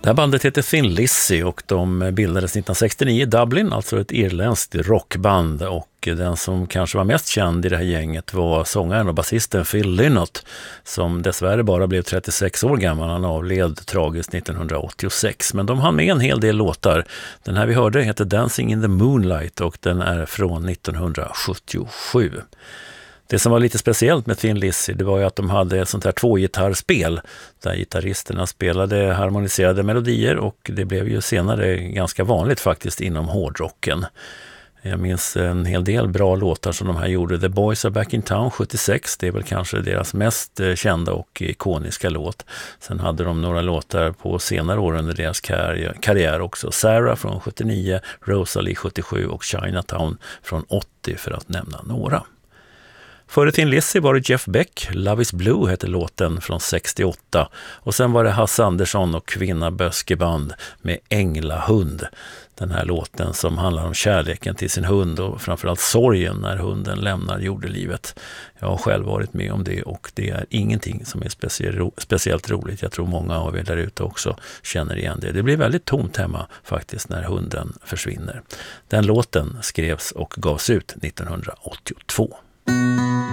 Det här bandet heter Thin Lizzy och de bildades 1969 i Dublin, alltså ett irländskt rockband, och den som kanske var mest känd i det här gänget var sångaren och basisten Phil Lynott, som dessvärre bara blev 36 år gammal. Han avled tragiskt 1986, men de hann med en hel del låtar. Den här vi hörde heter Dancing in the Moonlight och den är från 1977. Det som var lite speciellt med Thin Lizzy, det var ju att de hade ett sånt här tvågitarrspel där gitarristerna spelade harmoniserade melodier, och det blev ju senare ganska vanligt faktiskt inom hårdrocken. Jag minns en hel del bra låtar som de här gjorde. The Boys Are Back in Town 76, det är väl kanske deras mest kända och ikoniska låt. Sen hade de några låtar på senare år under deras karriär också. Sarah från 79, Rosalie 77 och Chinatown från 80 för att nämna några. Före Thin Lizzy var det Jeff Beck, Love is Blue hette låten från 68, och sen var det Hasse Andersson och Kvinna Böskeband med Änglahund. Den här låten som handlar om kärleken till sin hund och framförallt sorgen när hunden lämnar jordelivet. Jag har själv varit med om det och det är ingenting som är speciellt roligt. Jag tror många av er där ute också känner igen det. Det blir väldigt tomt hemma faktiskt när hunden försvinner. Den låten skrevs och gavs ut 1982.